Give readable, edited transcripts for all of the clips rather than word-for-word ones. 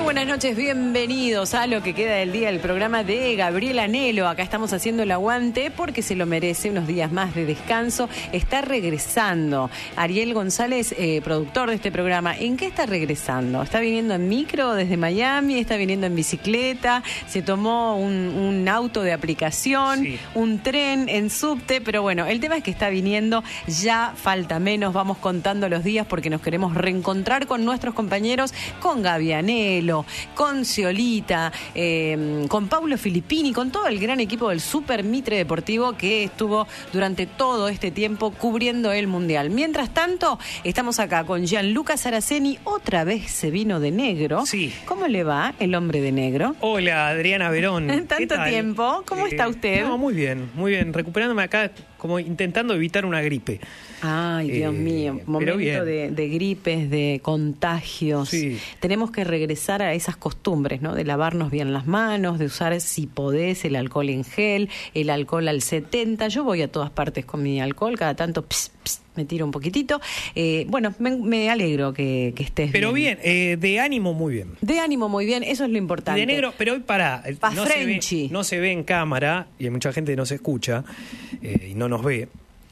buenas noches, bienvenidos a lo que queda del día del programa de Gabriel Anhelo. Acá estamos haciendo el aguante porque se lo merece, unos días más de descanso. Está regresando Ariel González, productor de este programa. ¿En qué está regresando? ¿Está viniendo en micro desde Miami? ¿Está viniendo en bicicleta? ¿Se tomó un auto de aplicación? Sí. ¿Un tren en subte? Pero bueno, el tema es que está viniendo, ya falta menos, vamos contando los días porque nos queremos reencontrar con nuestros compañeros, con Gaby Anhelo, con Ciolita, con Paulo Filippini, con todo el gran equipo del Super Mitre Deportivo que estuvo durante todo este tiempo cubriendo el Mundial. Mientras tanto, estamos acá con Gianluca Saraceni, otra vez se vino de negro. Sí. ¿Cómo le va el hombre de negro? Hola, Adriana Verón. Tanto tiempo, ¿cómo está usted? No, muy bien, recuperándome acá, como intentando evitar una gripe. Ay, Dios mío, momento de gripes, de contagios. Sí. Tenemos que regresar a esas costumbres, ¿no? De lavarnos bien las manos, de usar, si podés, el alcohol en gel, el alcohol al 70. Yo voy a todas partes con mi alcohol, cada tanto me tiro un poquitito. Bueno, me alegro que estés pero bien. Pero bien, de ánimo muy bien. De ánimo muy bien, eso es lo importante. De negro, pero hoy no se ve en cámara, y hay mucha gente que no se escucha y no nos ve.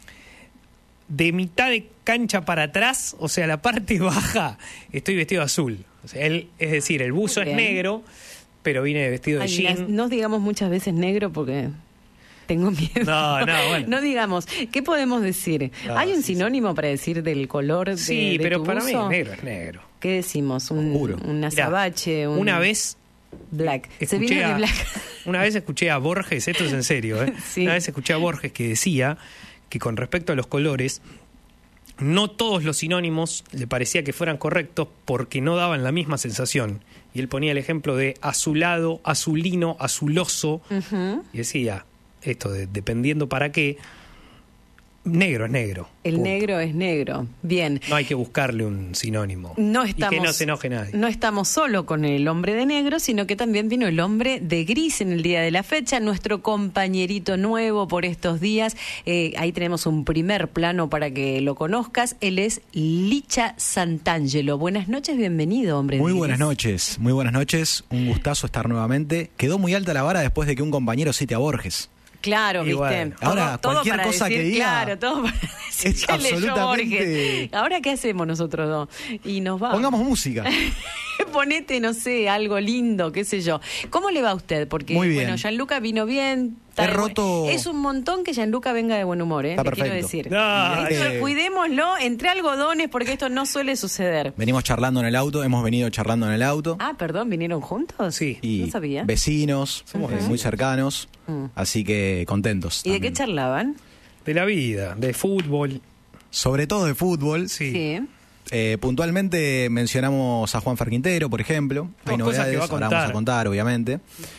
De mitad de cancha para atrás, o sea, la parte baja, estoy vestido azul. O sea, es decir, el buzo es negro, pero vine vestido de jean. No digamos muchas veces negro porque tengo miedo. Bueno. No digamos. ¿Qué podemos decir? ¿Hay un sinónimo para decir del color de Sí, pero tu para buzo? mí es negro. ¿Qué decimos? Un azabache. Una vez... Black. Se vino de black. Una vez escuché a Borges, esto es en serio, Sí. Una vez escuché a Borges que decía que con respecto a los colores, no todos los sinónimos le parecía que fueran correctos porque no daban la misma sensación. Y él ponía el ejemplo de azulado, azulino, azuloso, y decía esto de dependiendo para qué. Negro es negro. El punto. negro es negro. Bien. No hay que buscarle un sinónimo. Y que no se enoje nadie. No estamos solo con el hombre de negro, sino que también vino el hombre de gris en el día de la fecha, nuestro compañerito nuevo por estos días. Ahí tenemos un primer plano para que lo conozcas. Él es Licha Santangelo. Buenas noches, bienvenido, hombre de gris. Muy buenas noches. Un gustazo estar nuevamente. Quedó muy alta la vara después de que un compañero cite a Borges. Claro, viste. Bueno. Ahora, todo cualquier para cosa decir, que diga. Claro, todo para decir es que leyó absolutamente... Borges. Ahora, ¿qué hacemos nosotros dos? Y nos vamos. Pongamos música. Ponete, no sé, algo lindo, qué sé yo. ¿Cómo le va a usted? Porque, muy bien. Bueno, Gianluca vino bien. Es un montón que Gianluca venga de buen humor, Está perfecto. Quiero decir. No, cuidémoslo entre algodones porque esto no suele suceder. Hemos venido charlando en el auto. Ah, perdón, ¿vinieron juntos? Sí. Y no sabía. Vecinos, somos muy cercanos, así que contentos. ¿Y de qué charlaban? De la vida, de fútbol. Sobre todo de fútbol. Sí. Puntualmente mencionamos a Juan Quintero, por ejemplo. Hay novedades, ahora vamos a contar, obviamente.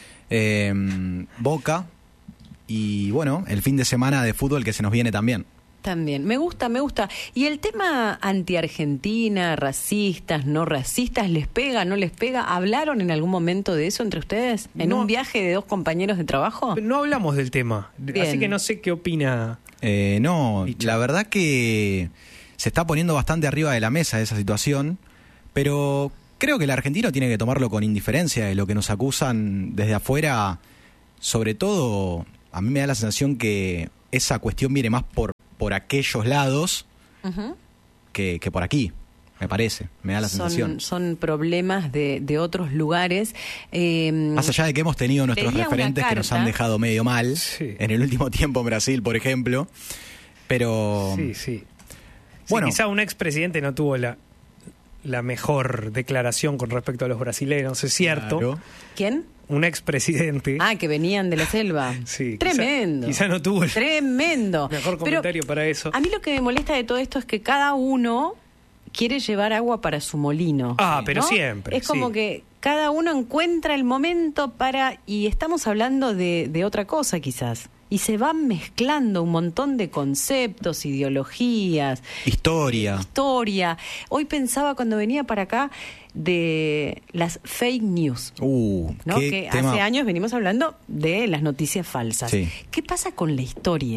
Boca y, bueno, el fin de semana de fútbol que se nos viene también. También, me gusta. ¿Y el tema anti-Argentina, racistas, no racistas, les pega, no les pega? ¿Hablaron en algún momento de eso entre ustedes? ¿En un viaje de dos compañeros de trabajo? No hablamos del tema, Bien. Así que no sé qué opina. No, Licha. La verdad que se está poniendo bastante arriba de la mesa esa situación, pero creo que el argentino tiene que tomarlo con indiferencia de lo que nos acusan desde afuera. Sobre todo, a mí me da la sensación que esa cuestión viene más por aquellos lados que por aquí, me parece, me da la sensación. Son problemas de otros lugares. Más allá de que hemos tenido nuestros referentes que nos han dejado medio mal, en el último tiempo en Brasil, por ejemplo, pero... Sí. Bueno, quizá un expresidente no tuvo la mejor declaración con respecto a los brasileños, es cierto. Claro. ¿Quién? Un expresidente. Ah, que venían de la selva. Sí, Tremendo. Quizá no tuvo el Tremendo. mejor comentario para eso. A mí lo que me molesta de todo esto es que cada uno quiere llevar agua para su molino. Pero ¿no? siempre. Es como que cada uno encuentra el momento para... Y estamos hablando de otra cosa quizás. Y se van mezclando un montón de conceptos, ideologías. Historia. Hoy pensaba cuando venía para acá de las fake news. ¿No? Que tema... hace años venimos hablando de las noticias falsas. Sí. ¿Qué pasa con la historia?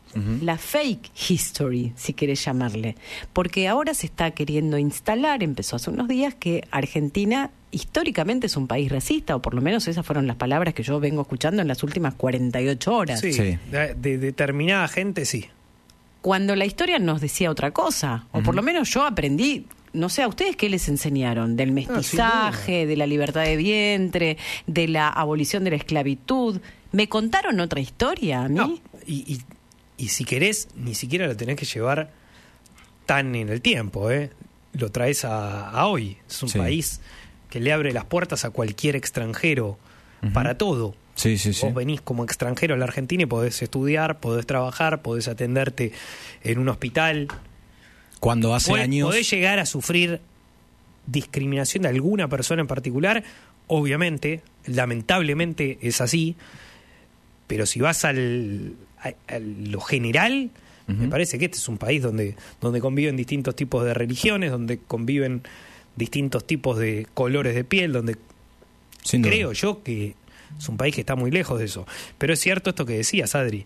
la fake history, si querés llamarle, porque ahora se está queriendo instalar, empezó hace unos días, que Argentina históricamente es un país racista, o por lo menos esas fueron las palabras que yo vengo escuchando en las últimas 48 horas. Sí, de determinada gente sí. Cuando la historia nos decía otra cosa, o por lo menos yo aprendí. No sé, ¿a ustedes qué les enseñaron? Del mestizaje, de la libertad de vientre, de la abolición de la esclavitud. ¿Me contaron otra historia a mí? No, y si querés, ni siquiera lo tenés que llevar tan en el tiempo, ¿eh? Lo traes a hoy. Es un país que le abre las puertas a cualquier extranjero para todo. Sí. Vos venís como extranjero a la Argentina y podés estudiar, podés trabajar, podés atenderte en un hospital. Cuando hace años... Podés llegar a sufrir discriminación de alguna persona en particular, obviamente, lamentablemente es así, pero si vas a lo general, me parece que este es un país donde conviven distintos tipos de religiones, donde conviven distintos tipos de colores de piel, donde creo yo que es un país que está muy lejos de eso. Pero es cierto esto que decías, Adri.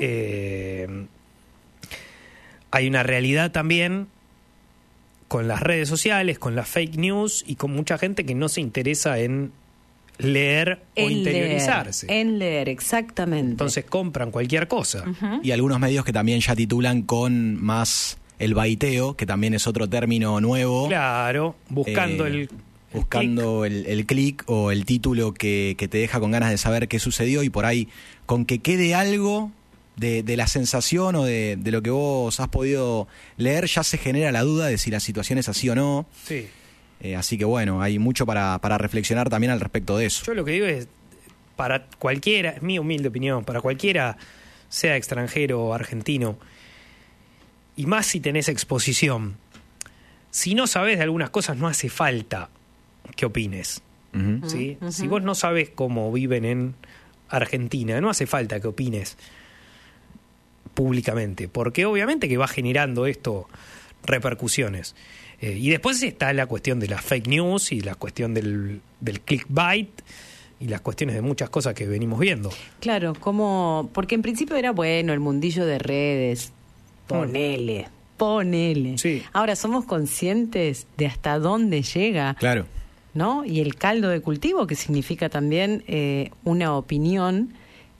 Hay una realidad también con las redes sociales, con las fake news y con mucha gente que no se interesa en leer o interiorizarse. En leer, exactamente. Entonces compran cualquier cosa. Y algunos medios que también ya titulan con más el baiteo, que también es otro término nuevo. Claro, buscando el clic o el título que te deja con ganas de saber qué sucedió, y por ahí con que quede algo de la sensación o de lo que vos has podido leer, ya se genera la duda de si la situación es así o no. Sí. Así que bueno, hay mucho para reflexionar también al respecto de eso. Yo lo que digo es, para cualquiera, es mi humilde opinión, para cualquiera, sea extranjero o argentino, y más si tenés exposición, si no sabés de algunas cosas no hace falta que opines. ¿Sí? Si vos no sabés cómo viven en Argentina, no hace falta que opines públicamente, porque obviamente que va generando esto repercusiones. Y después está la cuestión de las fake news y la cuestión del clickbait y las cuestiones de muchas cosas que venimos viendo. Claro, porque en principio era bueno el mundillo de redes, ponele. Sí. Ahora somos conscientes de hasta dónde llega. Claro. ¿No? Y el caldo de cultivo, que significa también una opinión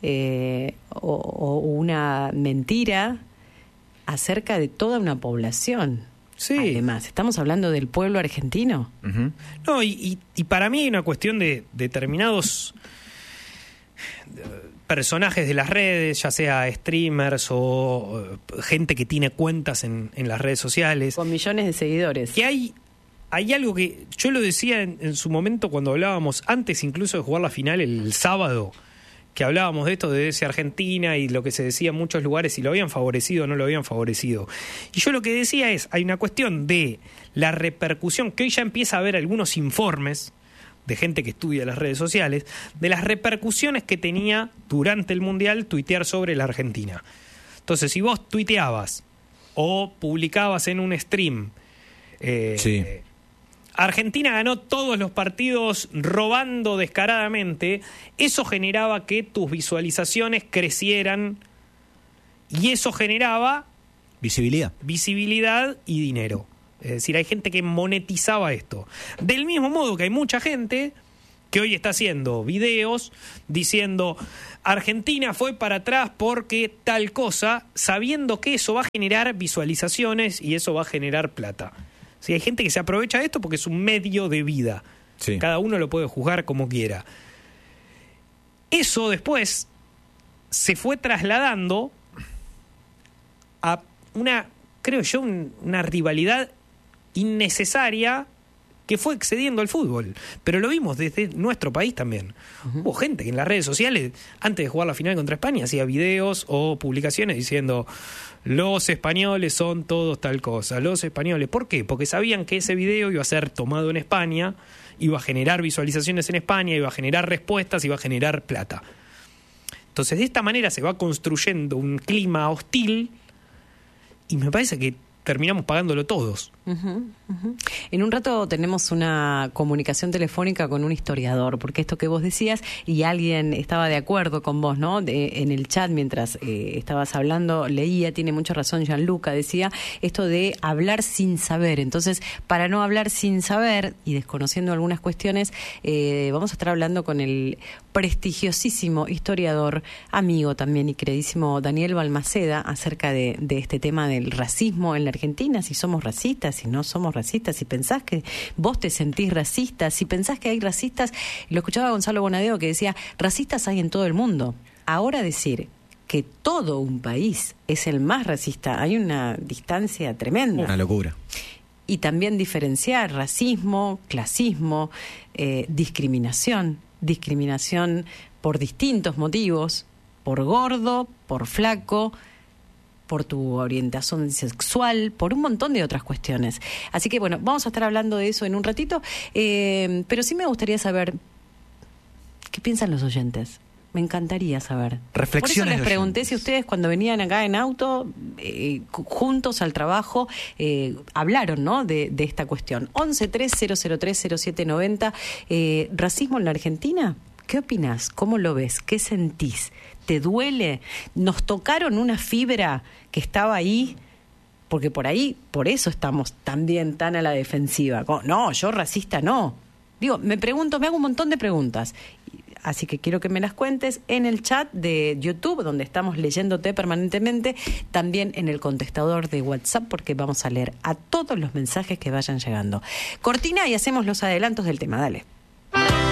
o una mentira acerca de toda una población. Sí. Además, estamos hablando del pueblo argentino. No, y para mí hay una cuestión de determinados personajes de las redes, ya sea streamers o gente que tiene cuentas en las redes sociales. Con millones de seguidores. Que hay algo que yo lo decía en su momento cuando hablábamos, antes incluso de jugar la final el sábado, que hablábamos de esto de ese Argentina y lo que se decía en muchos lugares, si lo habían favorecido o no lo habían favorecido. Y yo lo que decía hay una cuestión de la repercusión, que hoy ya empieza a haber algunos informes de gente que estudia las redes sociales, de las repercusiones que tenía durante el Mundial tuitear sobre la Argentina. Entonces, si vos tuiteabas o publicabas en un stream, Argentina ganó todos los partidos robando descaradamente, eso generaba que tus visualizaciones crecieran y eso generaba visibilidad y dinero. Es decir, hay gente que monetizaba esto. Del mismo modo que hay mucha gente que hoy está haciendo videos diciendo Argentina fue para atrás porque tal cosa, sabiendo que eso va a generar visualizaciones y eso va a generar plata. Sí, hay gente que se aprovecha de esto porque es un medio de vida. Sí. Cada uno lo puede juzgar como quiera. Eso después se fue trasladando a una rivalidad innecesaria que fue excediendo al fútbol. Pero lo vimos desde nuestro país también. Hubo gente que en las redes sociales, antes de jugar la final contra España, hacía videos o publicaciones diciendo los españoles son todos tal cosa, los españoles. ¿Por qué? Porque sabían que ese video iba a ser tomado en España, iba a generar visualizaciones en España, iba a generar respuestas, iba a generar plata. Entonces, de esta manera se va construyendo un clima hostil y me parece que terminamos pagándolo todos. En un rato tenemos una comunicación telefónica con un historiador, porque esto que vos decías, y alguien estaba de acuerdo con vos, ¿no? En el chat, mientras estabas hablando, leía, tiene mucha razón Gianluca, decía esto de hablar sin saber. Entonces, para no hablar sin saber y desconociendo algunas cuestiones, vamos a estar hablando con el prestigiosísimo historiador, amigo también y queridísimo Daniel Balmaceda, acerca de este tema del racismo en la Argentina, si somos racistas, si no somos racistas, si pensás que vos te sentís racista, si pensás que hay racistas. Lo escuchaba Gonzalo Bonadeo que decía, racistas hay en todo el mundo. Ahora decir que todo un país es el más racista, hay una distancia tremenda. Una locura. Y también diferenciar racismo, clasismo, discriminación por distintos motivos, por gordo, por flaco, por tu orientación sexual, por un montón de otras cuestiones. Así que bueno, vamos a estar hablando de eso en un ratito, pero sí me gustaría saber qué piensan los oyentes. Me encantaría saber. Reflexiones. Por eso les pregunté si ustedes cuando venían acá en auto, juntos al trabajo, hablaron, ¿no? de esta cuestión. 11-3003-0790. ¿Racismo en la Argentina? ¿Qué opinás? ¿Cómo lo ves? ¿Qué sentís? ¿Te duele? ¿Nos tocaron una fibra que estaba ahí? Porque por eso estamos también tan a la defensiva. No, yo racista no. Digo, me hago un montón de preguntas. Así que quiero que me las cuentes en el chat de YouTube, donde estamos leyéndote permanentemente, también en el contestador de WhatsApp, porque vamos a leer a todos los mensajes que vayan llegando. Cortina y hacemos los adelantos del tema, dale.